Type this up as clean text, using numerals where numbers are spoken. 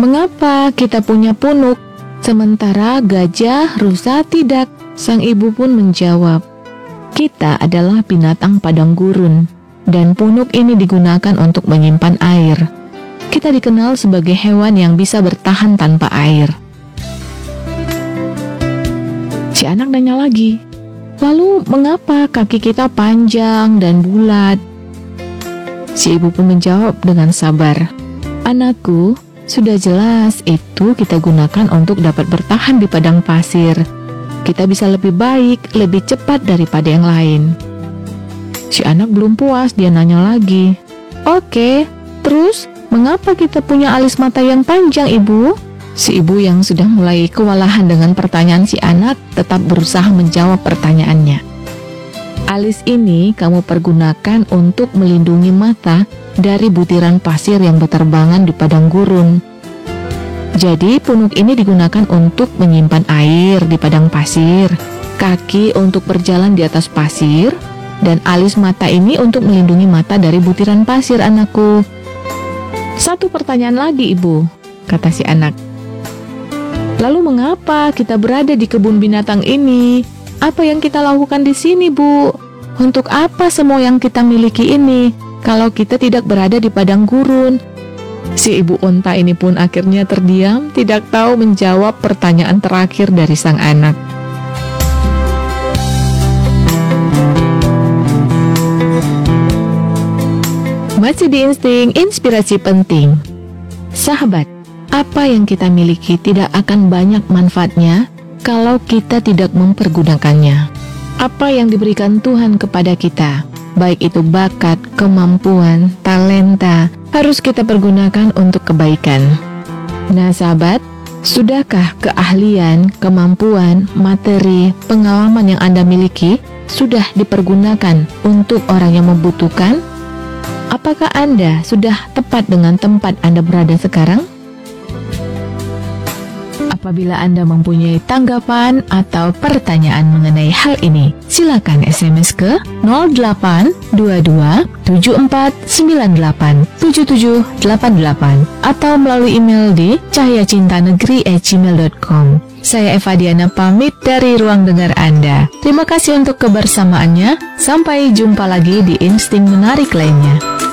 "Mengapa kita punya punuk, sementara gajah, rusa tidak?" Sang ibu pun menjawab, "Kita adalah binatang padang gurun, dan punuk ini digunakan untuk menyimpan air. Kita dikenal sebagai hewan yang bisa bertahan tanpa air." Si anak nanya lagi, "Lalu mengapa kaki kita panjang dan bulat?" Si ibu pun menjawab dengan sabar, "Anakku, sudah jelas itu kita gunakan untuk dapat bertahan di padang pasir. Kita bisa lebih baik, lebih cepat daripada yang lain." Si anak belum puas, dia nanya lagi, "Oke, terus mengapa kita punya alis mata yang panjang, Ibu?" Si ibu yang sudah mulai kewalahan dengan pertanyaan si anak tetap berusaha menjawab pertanyaannya. "Alis ini kamu pergunakan untuk melindungi mata dari butiran pasir yang berterbangan di padang gurun. Jadi punuk ini digunakan untuk menyimpan air di padang pasir, kaki untuk berjalan di atas pasir, dan alis mata ini untuk melindungi mata dari butiran pasir, anakku." "Satu pertanyaan lagi, Ibu," kata si anak. "Lalu mengapa kita berada di kebun binatang ini? Apa yang kita lakukan di sini, Bu? Untuk apa semua yang kita miliki ini kalau kita tidak berada di padang gurun?" Si ibu unta ini pun akhirnya terdiam, tidak tahu menjawab pertanyaan terakhir dari sang anak. Masih di Insting Inspirasi Penting. Sahabat, apa yang kita miliki tidak akan banyak manfaatnya kalau kita tidak mempergunakannya. Apa yang diberikan Tuhan kepada kita, baik itu bakat, kemampuan, talenta, harus kita pergunakan untuk kebaikan. Nah sahabat, sudahkah keahlian, kemampuan, materi, pengalaman yang Anda miliki sudah dipergunakan untuk orang yang membutuhkan? Apakah Anda sudah tepat dengan tempat Anda berada sekarang? Apabila Anda mempunyai tanggapan atau pertanyaan mengenai hal ini, silakan SMS ke 0822-7498-7788 atau melalui email di cahayacintanegeri@gmail.com. Saya Eva Diana pamit dari ruang dengar Anda. Terima kasih untuk kebersamaannya. Sampai jumpa lagi di Insting Menarik lainnya.